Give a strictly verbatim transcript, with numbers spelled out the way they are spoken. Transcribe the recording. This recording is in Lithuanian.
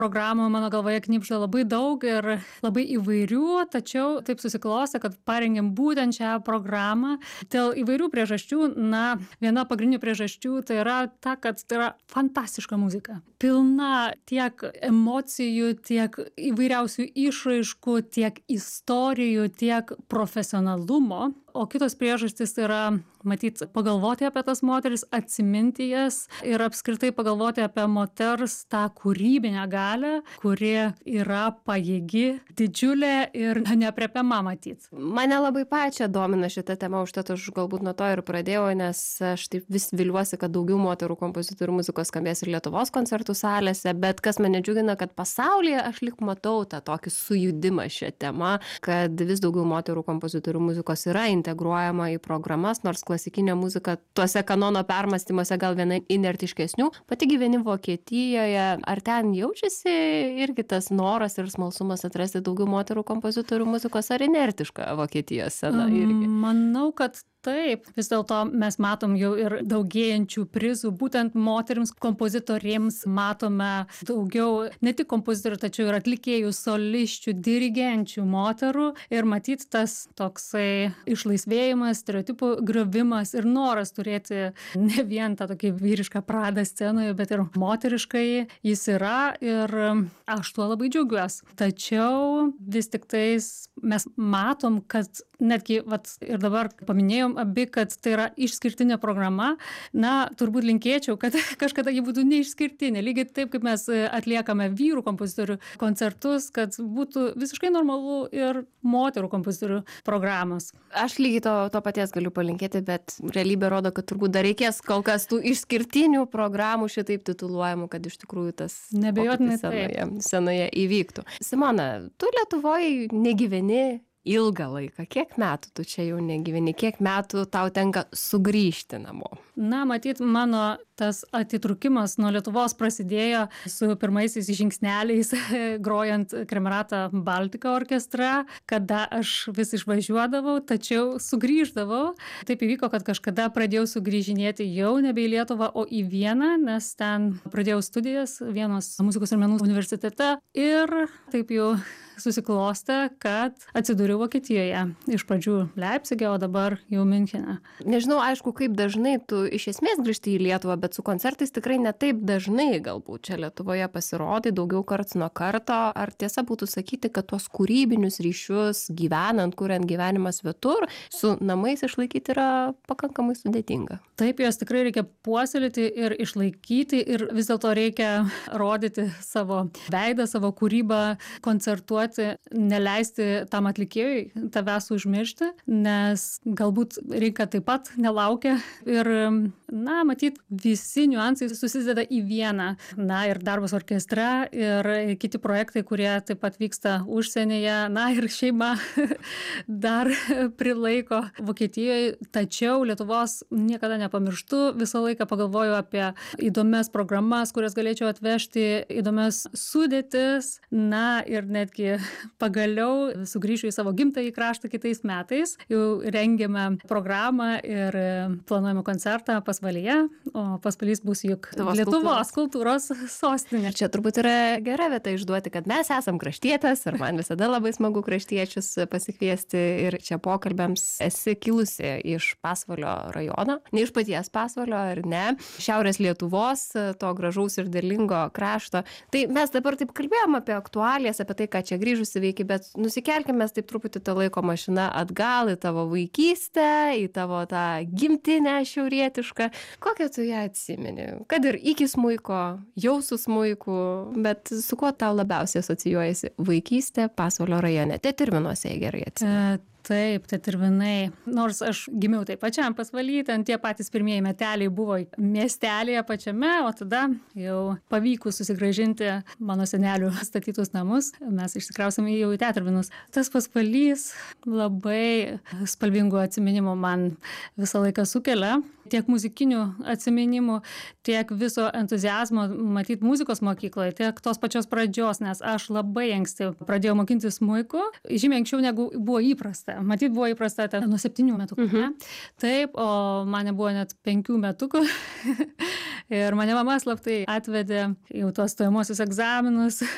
programų mano galvoje knibžda labai daug ir labai įvairių, tačiau taip susiklostė, kad parengėm būtent šią programą dėl įvairių priežasčių. Na, viena pagrindinių priežasčių tai yra ta, kad tai yra fantastiška muzika. Pilna tiek emocijų, tiek įvairiausių išraiškų, tiek istorijų, tiek profesionalumo. O kitos priežastys yra, matyt, pagalvoti apie tas moteris, atsiminti jas ir apskritai pagalvoti apie moters tą kūrybinę galią, kuri yra pajėgi, didžiulė ir neaprėpiama, matyt. Mane labai pačią domina šita tema, užtat aš galbūt nuo to ir pradėjau, nes aš taip vis viliuosi, kad daugiau moterų kompozitorių muzikos skambės ir Lietuvos koncertų salėse, bet kas mane džiugina, kad pasaulyje aš lyg matau tą tokį sujudimą šią temą, kad vis daugiau moterų kompozitorių muzikos yra integruojama į programas, nors klasikinė muzika tuose kanono permastymuose gal viena inertiškesnių. Pati gyveni Vokietijoje, ar ten jaučiasi irgi tas noras ir smalsumas atrasti daugiau moterų kompozitorių muzikos, ar inertiška Vokietijos scena irgi? Manau, kad taip. Vis dėlto mes matom jau ir daugėjančių prizų. Būtent moterims kompozitorėms matome daugiau ne tik kompozitorių, tačiau ir atlikėjų, solisčių, dirigenčių moterų. Ir matyt, tas toksai išlaisvėjimas, stereotipų griovimas ir noras turėti ne vien tą tokį vyrišką pradą scenoje, bet ir moteriškai jis yra. Ir aš tuo labai džiaugiuosi. Tačiau vis tik tais mes matom, kad netgi, vat, ir dabar paminėjom abi, kad tai yra išskirtinė programa. Na, turbūt linkėčiau, kad kažkada ji būtų neišskirtinė. Lygiai taip, kaip mes atliekame vyrų kompozitorių koncertus, kad būtų visiškai normalu ir moterų kompozitorių programos. Aš lygiai to, to paties galiu palinkėti, bet realybė rodo, kad turbūt dar reikės kol kas tų išskirtinių programų šitaip tituluojamų, kad iš tikrųjų tas neabejotinai senoje, senoje įvyktų. Simona, tu Lietuvoje negyveni ilgą laiką. Kiek metų tu čia jau negyveni? Kiek metų tau tenka sugrįžti namo? Na, matyt, mano tas atitrukimas nuo Lietuvos prasidėjo su pirmaisiais žingsneliais grojant Kremerata Baltika orkestra, kada aš vis išvažiuodavau, tačiau sugrįždavau. Taip įvyko, kad kažkada pradėjau sugrįžinėti jau nebe į Lietuvą, o į Vieną, nes ten pradėjau studijas Vienos muzikos ir menų universitete ir taip jau susiklostė, kad atsidūriau Vokietijoje. Iš pradžių Leipcige, o dabar jau Miunchene. Nežinau, aišku, kaip dažnai tu iš esmės grįžti į Lietuvą, bet su koncertais tikrai ne taip dažnai galbūt čia Lietuvoje pasirodai, daugiau karts nuo karto. Ar tiesa būtų sakyti, kad tuos kūrybinius ryšius gyvenant, kuriant gyvenimą svetur, su namais išlaikyti yra pakankamai sudėtinga? Taip, juos tikrai reikia puoselėti ir išlaikyti ir vis dėlto reikia rodyti savo veidą, savo kūrybą, koncertuoti, neleisti tam atlikėjui tavęs užmiršti, nes galbūt rinka taip pat nelaukia ir, na, matyt, visi niuansai susideda į vieną. Na, ir darbas orkestre, ir kiti projektai, kurie taip pat vyksta užsienyje, na, ir šeima dar prilaiko Vokietijoje, tačiau Lietuvos niekada nepamirštu, visą laiką pagalvoju apie įdomias programas, kurias galėčiau atvežti, įdomias sudėtis, na, ir netgi pagaliau sugrįšiu į savo gimtąjį kraštą kitais metais. Jau rengiame programą ir planuojame koncertą Pasvalyje, o Pasvalys bus juk Lietuvos kultūros sostinė. Čia turbūt yra gera vieta išduoti, kad mes esam kraštietės ir man visada labai smagu kraštiečius pasikviesti ir čia pokalbėms. Esi kilusi iš Pasvalio rajono, ne iš paties Pasvalio, ar ne, šiaurės Lietuvos, to gražaus ir derlingo krašto. Tai mes dabar taip kalbėjom apie aktualijas, apie tai, ką čia grįžusi veiki, bet nusikelkime taip truputį tą laiko mašiną atgal į tavo vaikystę, į tavo tą gimtinę šiaurietišką. Kokią tu ją atsimeni? Kad ir iki smuiko, jau su smuiku, bet su kuo tau labiausiai asocijuojasi vaikystė Pasvalio rajone? Tetervinuose gerai atsimeni. E, Taip, Tetervinai. Nors aš gimiau taip pačiam Pasvaly, ten tie patys pirmieji meteliai buvo miestelėje pačiame, o tada jau pavyko susigrąžinti mano senelių statytus namus. Mes išsikrausėme jau į Tetervinus. Tas Pasvalys labai spalvingų atsiminimų man visą laiką sukelia. Tiek muzikinių atsiminimų, tiek viso entuziazmo matyt muzikos mokykloje, tiek tos pačios pradžios, nes aš labai anksti pradėjau mokintis smuiku, žymiai anksčiau negu buvo įprasta. Matyt, buvo įprasta ten nuo septynių metukų. Mhm. Taip, o mane buvo net penkių metukų. Ir mane mama slaptai atvedė jau tuos stojamosius egzaminus